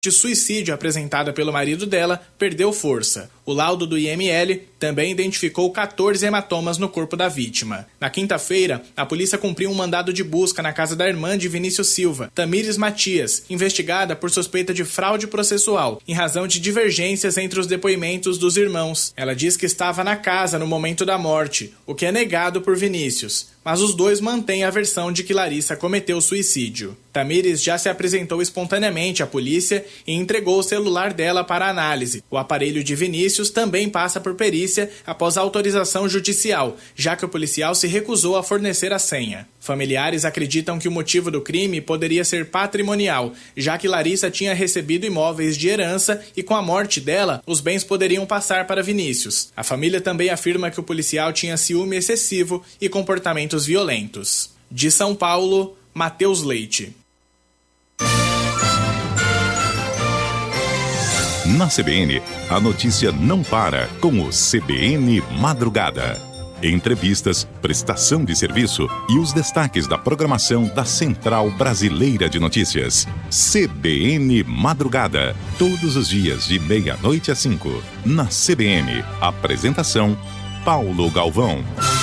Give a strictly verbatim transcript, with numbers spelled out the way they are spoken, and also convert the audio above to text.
de suicídio apresentada pelo marido dela perdeu força. O laudo do I M L também identificou quatorze hematomas no corpo da vítima. Na quinta-feira, a polícia cumpriu um mandado de busca na casa da irmã de Vinícius Silva, Tamires Matias, investigada por suspeita de fraude processual, em razão de divergências entre os depoimentos dos irmãos. Ela diz que estava na casa no momento da morte, o que é negado por Vinícius, mas os dois mantêm a versão de que Larissa cometeu suicídio. Tamires já se apresentou espontaneamente à polícia e entregou o celular dela para análise. O aparelho de Vinícius também passa por perícia após a autorização judicial, já que o policial se recusou a fornecer a senha. Familiares acreditam que o motivo do crime poderia ser patrimonial, já que Larissa tinha recebido imóveis de herança e com a morte dela, os bens poderiam passar para Vinícius. A família também afirma que o policial tinha ciúme excessivo e comportamentos violentos. De São Paulo, Matheus Leite. Na C B N, a notícia não para com o C B N Madrugada. Entrevistas, prestação de serviço e os destaques da programação da Central Brasileira de Notícias. C B N Madrugada, todos os dias de meia-noite às cinco. Na C B N, apresentação Paulo Galvão.